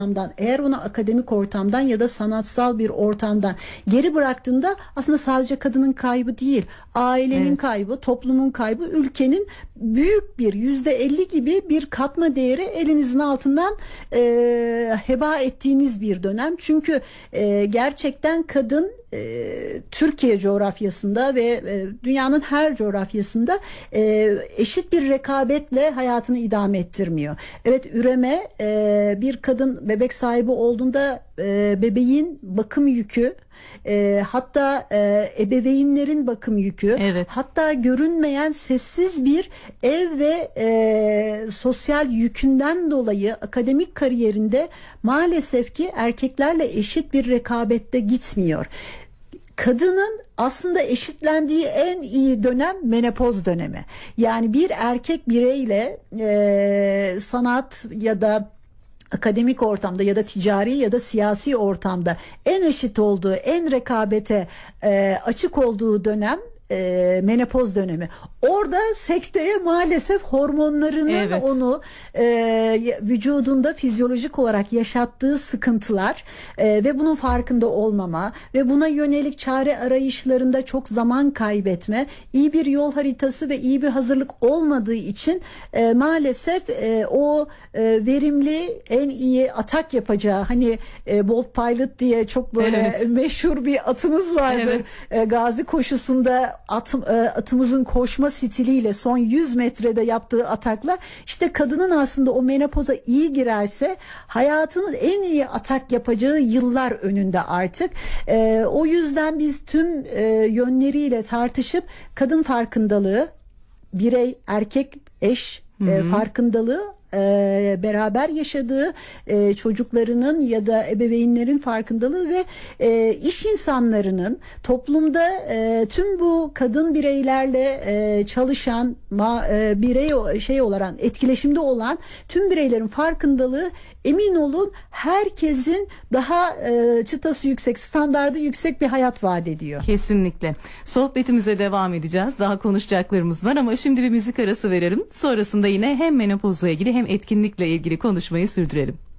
eğer onu akademik ortamdan ya da sanatsal bir ortamdan geri bıraktığında aslında sadece kadının kaybı değil, ailenin Evet. kaybı, toplumun kaybı, ülkenin büyük bir %50 gibi bir katma değeri elinizin altından heba ettiğiniz bir dönem. Çünkü gerçekten kadın Türkiye coğrafyasında ve dünyanın her coğrafyasında eşit bir rekabetle hayatını idame ettirmiyor. Evet, üreme, bir kadın bebek sahibi olduğunda bebeğin bakım yükü, hatta ebeveynlerin bakım yükü, Evet. hatta görünmeyen sessiz bir ev ve sosyal yükünden dolayı akademik kariyerinde maalesef ki erkeklerle eşit bir rekabette gitmiyor. Kadının aslında eşitlendiği en iyi dönem menopoz dönemi. Yani bir erkek bireyle sanat ya da akademik ortamda ya da ticari ya da siyasi ortamda en eşit olduğu, en rekabete açık olduğu dönem menopoz dönemi. Orada sekteye maalesef hormonlarının Evet. onu vücudunda fizyolojik olarak yaşattığı sıkıntılar ve bunun farkında olmama ve buna yönelik çare arayışlarında çok zaman kaybetme, iyi bir yol haritası ve iyi bir hazırlık olmadığı için maalesef o verimli, en iyi atak yapacağı, hani Bolt Pilot diye çok böyle Evet. meşhur bir atımız vardı. Gazi koşusunda atımızın koşma stiliyle son 100 metrede yaptığı atakla, işte kadının aslında o menopoza iyi girerse hayatının en iyi atak yapacağı yıllar önünde artık. O yüzden biz tüm yönleriyle tartışıp kadın farkındalığı, birey, erkek, eş farkındalığı, beraber yaşadığı çocuklarının ya da ebeveynlerin farkındalığı ve iş insanlarının toplumda tüm bu kadın bireylerle çalışan birey olarak etkileşimde olan tüm bireylerin farkındalığı, emin olun, herkesin daha çıtası yüksek, standardı yüksek bir hayat vaat ediyor. Kesinlikle. Sohbetimize devam edeceğiz. Daha konuşacaklarımız var ama şimdi bir müzik arası verelim. Sonrasında yine hem menopozla ilgili hem etkinlikle ilgili konuşmayı sürdürelim.